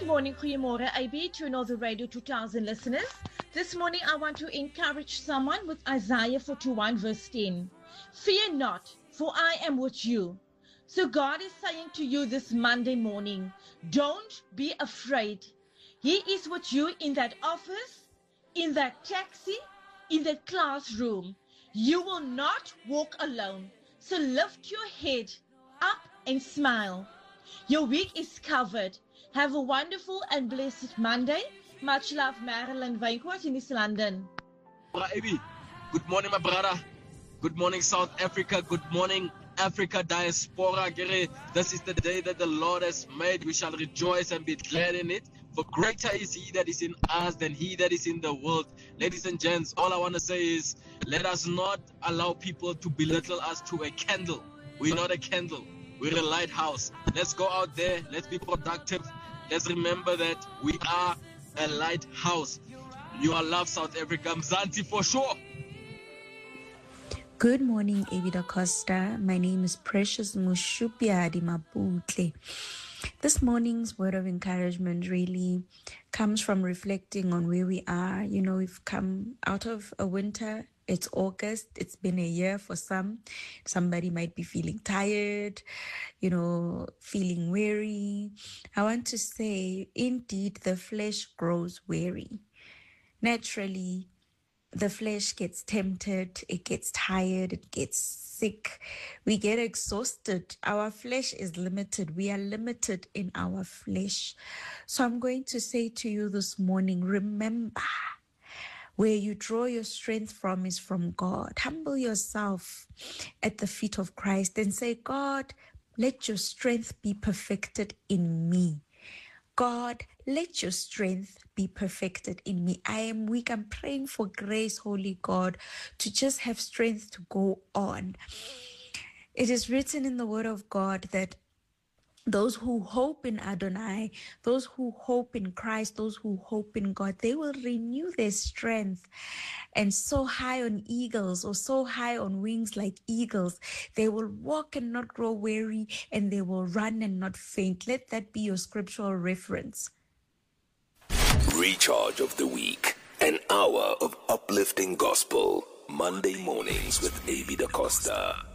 Good morning, goeiemorgen, AB, to another Radio 2000 listeners. This morning I want to encourage someone with Isaiah 41 verse 10. Fear not, for I am with you. So God is saying to you this Monday morning, don't be afraid. He is with you in that office, in that taxi, in that classroom. You will not walk alone. So lift your head up and smile. Your week is covered. Have a wonderful and blessed Monday. Much love, Marilyn Wynkoort in East London. Abi, good morning, my brother. Good morning, South Africa. Good morning, Africa diaspora. This is the day that the Lord has made. We shall rejoice and be glad in it. For greater is he that is in us than he that is in the world. Ladies and gents, all I want to say is, let us not allow people to belittle us to a candle. We're not a candle. We're a lighthouse. Let's go out there. Let's be productive. Let's remember that we are a lighthouse. You are loved, South Africa. Mzansi for sure. Good morning, Avi Da Costa. My name is Precious Mushupiadi Maputle. This morning's word of encouragement really comes from reflecting on where we are. You know, we've come out of a winter. It's August. It's been a year for some. Somebody might be feeling tired, feeling weary. I want to say, indeed, the flesh grows weary. Naturally, the flesh gets tempted, it gets tired, it gets sick, we get exhausted. Our flesh is limited. We are limited in our flesh. So I'm going to say to you this morning, remember, where you draw your strength from is from God. Humble yourself at the feet of Christ and say, God, let your strength be perfected in me. God, let your strength be perfected in me. I am weak. I'm praying for grace, Holy God, to just have strength to go on. It is written in the Word of God that those who hope in Adonai, those who hope in Christ, those who hope in God, they will renew their strength and soar high on eagles, or so high on wings like eagles. They will walk and not grow weary, and they will run and not faint. Let that be your scriptural reference. Recharge of the week. An hour of uplifting gospel. Monday mornings with Avi Da Costa.